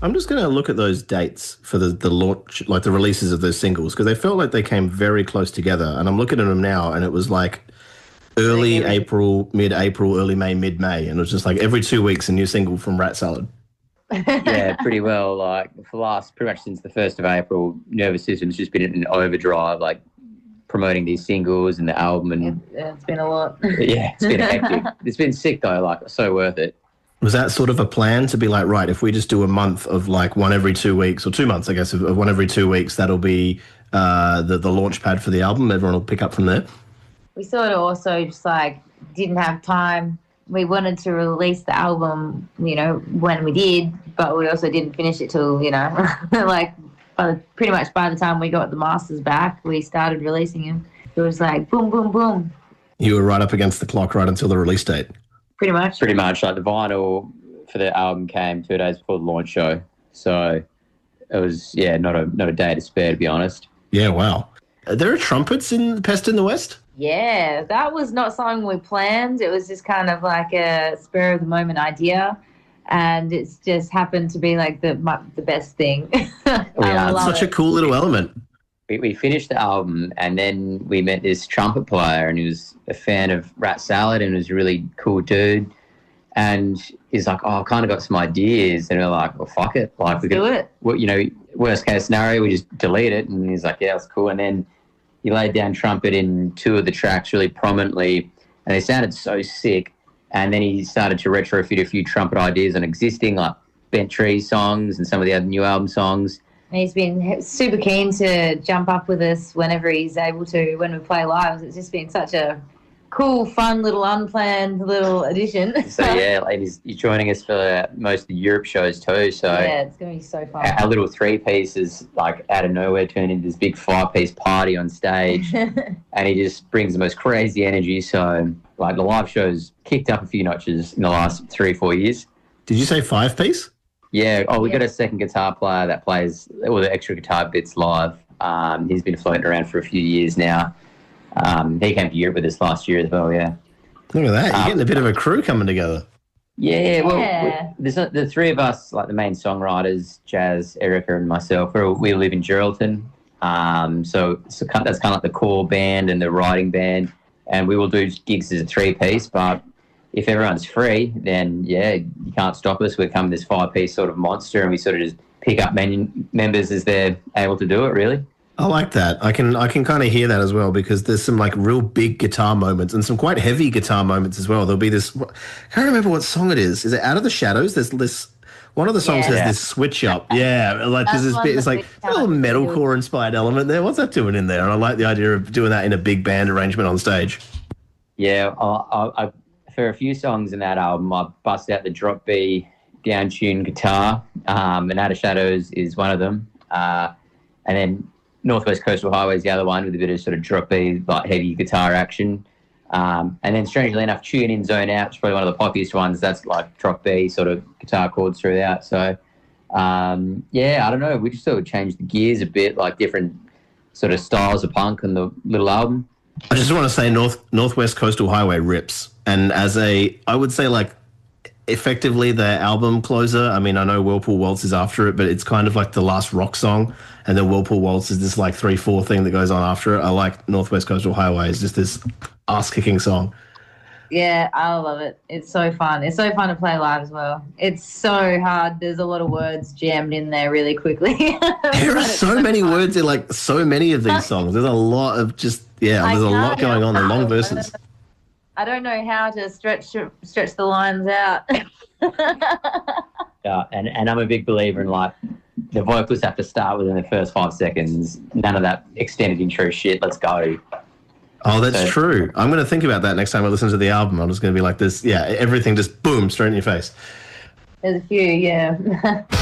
I'm just going to look at those dates for the launch, like the releases of those singles, because they felt like they came very close together. And I'm looking at them now, and it was like Like early every April, mid-April, early May, mid-May, and it was just like every 2 weeks a new single from Rat Salad. Yeah, pretty well. Like for the last, pretty much since the 1st of April, Nervous System's just been in overdrive, like promoting these singles and the album. And it's been a lot. yeah, it's been hectic. It's been sick though, like so worth it. Was that sort of a plan to be like, right, if we just do a month of like one every 2 weeks, or 2 months, I guess, of one every 2 weeks, that'll be the launch pad for the album. Everyone will pick up from there. We sort of also just like didn't have time. We wanted to release the album, when we did, but we also didn't finish it till, like pretty much by the time we got the masters back, we started releasing them. It was like boom, boom, boom. You were right up against the clock right until the release date. Pretty much. Pretty much. Like the vinyl for the album came 2 days before the launch show, so it was not a day to spare, to be honest. Yeah, wow. There are trumpets in Pest in the West? Yeah, that was not something we planned. It was just kind of like a spur of the moment idea, and it's just happened to be like the best thing. Yeah, it's such a cool little element. We finished the album, and then we met this trumpet player, and he was a fan of Rat Salad and was a really cool dude. And he's like, "Oh, I kind of got some ideas," and we're like, "Well, fuck it, like we do it." Well, worst case scenario, we just delete it. And he's like, "Yeah, that's cool." And then he laid down trumpet in 2 of the tracks really prominently, and they sounded so sick. And then he started to retrofit a few trumpet ideas on existing, like Bent Tree songs and some of the other new album songs. And he's been super keen to jump up with us whenever he's able to when we play live. It's just been such a cool, fun, little unplanned little addition. So, yeah, like he's joining us for most of the Europe shows too. So yeah, it's going to be so fun. Our little 3-piece is like out of nowhere turned into this big 5-piece party on stage. And he just brings the most crazy energy. So, like, the live show's kicked up a few notches in the last 3-4 years. Did you say 5-piece? Yeah. Oh, we got a second guitar player that plays all the extra guitar bits live. He's been floating around for a few years now. He came to Europe with us last year as well, yeah. Look at that. You're getting a bit of a crew coming together. Yeah, well, there's the 3 of us, like the main songwriters, Jazz, Erica, and myself. We live in Geraldton. So that's kind of like the core band and the writing band. And we will do gigs as a 3-piece, but if everyone's free, then, yeah, you can't stop us. We come this 5-piece sort of monster, and we sort of just pick up members as they're able to do it, really. I like that. I can kind of hear that as well, because there's some like real big guitar moments and some quite heavy guitar moments as well. There'll be this, I can't remember what song it is. Is it Out of the Shadows? There's this, one of the songs has this switch up. Yeah, like there's this bit, it's like a little metalcore inspired element there. What's that doing in there? And I like the idea of doing that in a big band arrangement on stage. Yeah, I for a few songs in that album, I bust out the drop B down tune guitar, and Out of Shadows is one of them. And then Northwest Coastal Highway is the other one with a bit of sort of drop B, like heavy guitar action. And then strangely enough, Tune In, Zone Out is probably one of the poppiest ones. That's like drop B sort of guitar chords throughout. So, yeah, I don't know. We just sort of changed the gears a bit, like different sort of styles of punk on the little album. I just want to say Northwest Coastal Highway rips. And I would say like effectively the album closer. I mean, I know Whirlpool Waltz is after it, but it's kind of like the last rock song. And then Whirlpool Waltz is this like 3/4 thing that goes on after it. I like Northwest Coastal Highway. It's just this ass-kicking song. Yeah, I love it. It's so fun. It's so fun to play live as well. It's so hard. There's a lot of words jammed in there really quickly. There are so many words in like so many of these songs. There's a lot of just, there's a lot going on. The long verses. I don't know how to stretch the lines out. Yeah, and I'm a big believer in like the vocals have to start within the first 5 seconds. None of that extended intro shit. Let's go. Oh, that's true. I'm going to think about that next time I listen to the album. I'm just going to be like this. Yeah, everything just boom, straight in your face. There's a few, yeah.